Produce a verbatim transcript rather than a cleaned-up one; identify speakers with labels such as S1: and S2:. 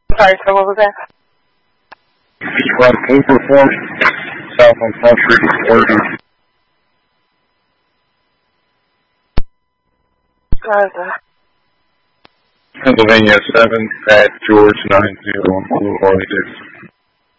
S1: Sorry, sir, what was that?
S2: Run Overform, south on Front Street, Oregon.
S1: Sorry, sir.
S2: Pennsylvania seven, at George nine zero one, Blue Harley Davidson.